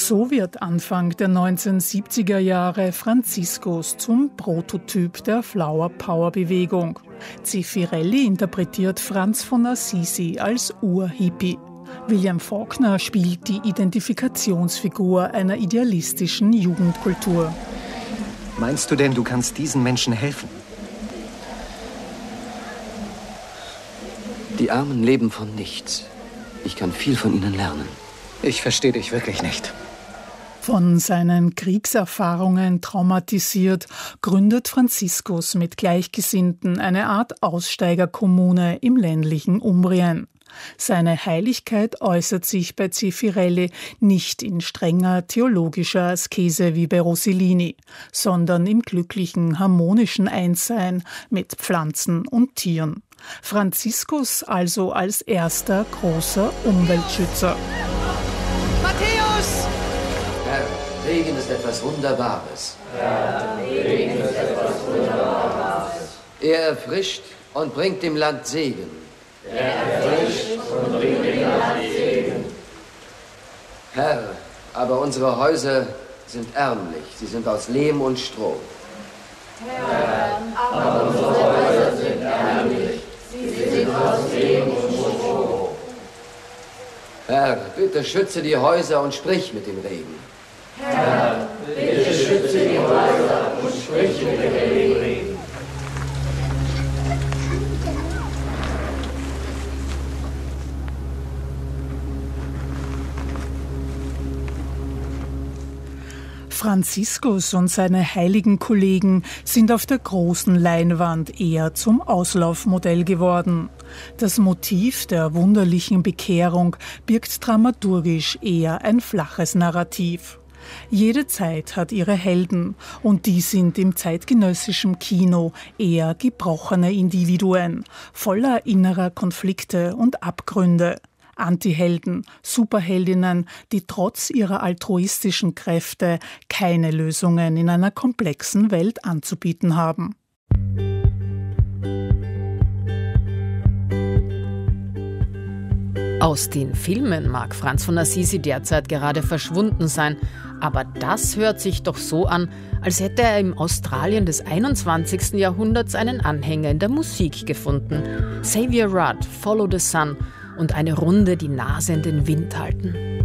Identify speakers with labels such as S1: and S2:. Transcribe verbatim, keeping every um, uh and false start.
S1: So wird Anfang der neunzehnhundertsiebziger Jahre Franziskus zum Prototyp der Flower-Power-Bewegung. Zeffirelli interpretiert Franz von Assisi als Ur-Hippie. William Faulkner spielt die Identifikationsfigur einer idealistischen Jugendkultur.
S2: Meinst du denn, du kannst diesen Menschen helfen?
S3: Die Armen leben von nichts. Ich kann viel von ihnen lernen.
S2: Ich verstehe dich wirklich nicht.
S1: Von seinen Kriegserfahrungen traumatisiert, gründet Franziskus mit Gleichgesinnten eine Art Aussteigerkommune im ländlichen Umbrien. Seine Heiligkeit äußert sich bei Zeffirelli nicht in strenger theologischer Askese wie bei Rossellini, sondern im glücklichen, harmonischen Einssein mit Pflanzen und Tieren. Franziskus also als erster großer Umweltschützer.
S4: Matthäus!
S3: Herr, Regen ist etwas Wunderbares.
S4: Herr, Regen ist etwas Wunderbares.
S3: Er erfrischt und bringt dem Land Segen.
S4: Er erfrischt und bringt dem Land Segen.
S3: Herr, aber unsere Häuser sind ärmlich. Sie sind aus Lehm und Stroh.
S4: Herr, aber unsere Häuser sind ärmlich. Sie sind aus Lehm und Stroh.
S3: Herr, bitte schütze die Häuser und sprich mit dem Regen.
S4: Herr, bitte schütze die Häuser und sprich mit dem Regen.
S1: Franziskus und seine heiligen Kollegen sind auf der großen Leinwand eher zum Auslaufmodell geworden. Das Motiv der wunderlichen Bekehrung birgt dramaturgisch eher ein flaches Narrativ. Jede Zeit hat ihre Helden und die sind im zeitgenössischen Kino eher gebrochene Individuen, voller innerer Konflikte und Abgründe. Antihelden, Superheldinnen, die trotz ihrer altruistischen Kräfte keine Lösungen in einer komplexen Welt anzubieten haben.
S5: Aus den Filmen mag Franz von Assisi derzeit gerade verschwunden sein, aber das hört sich doch so an, als hätte er im Australien des einundzwanzigsten Jahrhunderts einen Anhänger in der Musik gefunden. Xavier Rudd, Follow the Sun und eine Runde die Nase in den Wind halten.